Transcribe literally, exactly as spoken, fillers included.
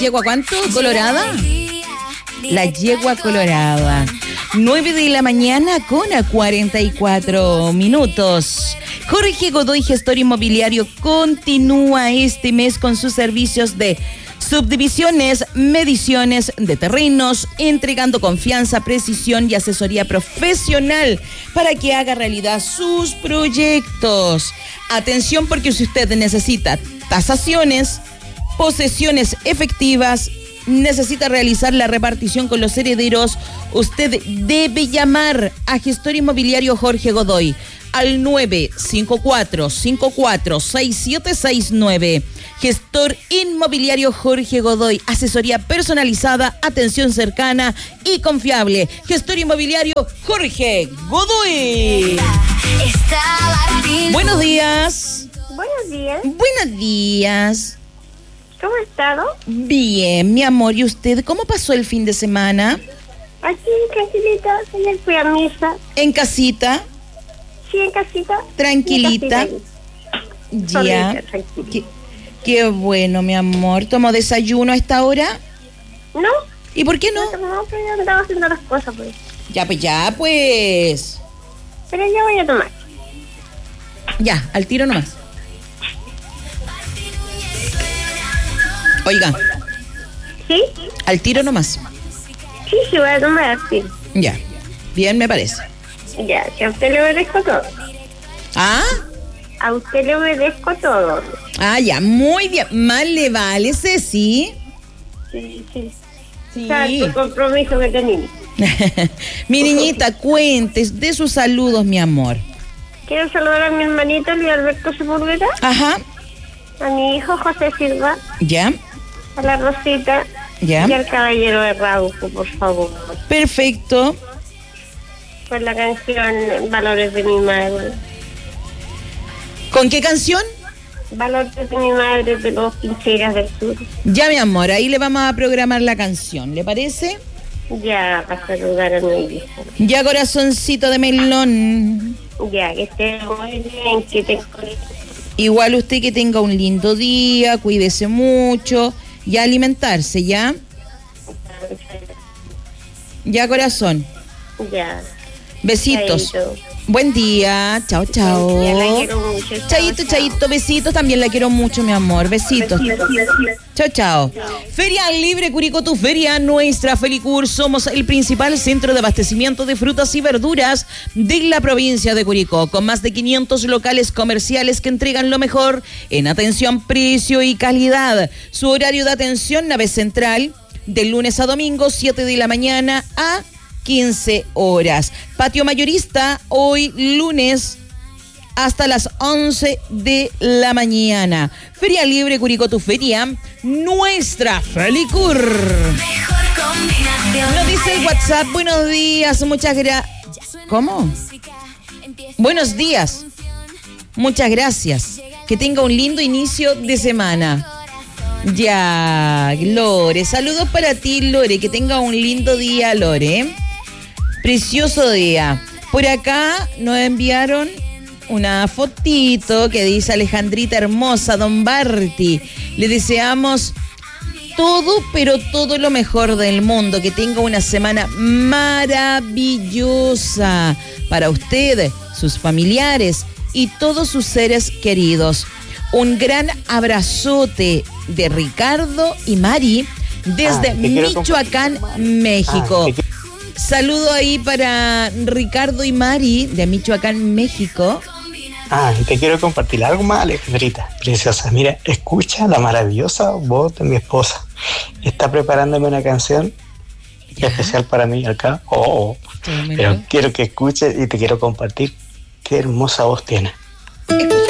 yegua cuánto? ¿Colorada? La yegua colorada. nueve de la mañana con a cuarenta y cuatro minutos. Jorge Godoy, gestor inmobiliario, continúa este mes con sus servicios de subdivisiones, mediciones de terrenos, entregando confianza, precisión y asesoría profesional para que haga realidad sus proyectos. Atención, porque si usted necesita tasaciones, posesiones efectivas, necesita realizar la repartición con los herederos, usted debe llamar a Gestor Inmobiliario Jorge Godoy al nueve cinco cuatro, cinco cuatro seis siete seis nueve. Gestor Inmobiliario Jorge Godoy, asesoría personalizada, atención cercana y confiable. Gestor Inmobiliario Jorge Godoy. Buenos días. Buenos días. Buenos días. ¿Cómo ha estado? Bien, mi amor. ¿Y usted cómo pasó el fin de semana? Aquí, tranquilita. Ayer fui a misa. ¿En casita? Sí, en casita. Tranquilita. En casita. Ya. Solita, tranquilita. Qué, qué bueno, mi amor. ¿Tomó desayuno a esta hora? No. ¿Y por qué no? No, no, pero yo andaba haciendo las cosas, pues. Ya, pues ya, pues. Pero ya voy a tomar. Ya, al tiro nomás. Oiga, ¿Sí? al tiro nomás. Sí, sí, voy a tomar, sí. Ya, bien me parece. Ya, que a usted le obedezco todo. ¿Ah? A usted le obedezco todo. Ah, ya, muy bien. Más le vale, Ceci. Sí, sí. Sí. Tanto compromiso que tenemos. Mi niñita, cuentes de sus saludos, mi amor. Quiero saludar a mi hermanito Luis Alberto Sepúlveda, Ajá, a mi hijo José Silva, ya, a la Rosita ya. y al caballero de Rauco, por favor. Perfecto. Por la canción Valores de mi madre. ¿Con qué canción? Valores de mi madre de los Pincheras del Sur. Ya, mi amor, ahí le vamos a programar la canción, ¿le parece? Ya, para saludar a mi hija. Ya, corazoncito de melón. Ya, que esté muy bien, que te... Igual usted que tenga un lindo día, cuídese mucho y a alimentarse, ¿ya? Ya, corazón. Ya. Besitos. Chaito. Buen día. Chao, chao. Ya la quiero mucho. Chao, Chaito, chao. chaito, besitos. También la quiero mucho, mi amor. Besitos. Chao, chao. Feria Libre Curicó, tu feria, nuestra Felicur. Somos el principal centro de abastecimiento de frutas y verduras de la provincia de Curicó, con más de quinientos locales comerciales que entregan lo mejor en atención, precio y calidad. Su horario de atención, nave central, de lunes a domingo, siete de la mañana a quince horas. Patio mayorista, hoy lunes hasta las once de la mañana. Feria Libre Curicó, tu feria, nuestra Felicur. Nos dice el WhatsApp, buenos días, muchas gracias. ¿Cómo? Buenos días, muchas gracias. Que tenga un lindo inicio de semana. Ya, Lore, saludos para ti, Lore, que tenga un lindo día, Lore. Precioso día. Por acá nos enviaron una fotito que dice Alejandrita hermosa, don Barty. Le deseamos todo, pero todo lo mejor del mundo. Que tenga una semana maravillosa para usted, sus familiares y todos sus seres queridos. Un gran abrazote de Ricardo y Mari desde ah, Michoacán, México. Ah, Saludo ahí para Ricardo y Mari de Michoacán, México. Ah, y te quiero compartir algo más, Alejandrita, preciosa. Mira, escucha la maravillosa voz de mi esposa. Está preparándome una canción ¿Ya? especial para mí acá. Oh, oh. Pero quiero que escuches y te quiero compartir qué hermosa voz tiene. Escucha.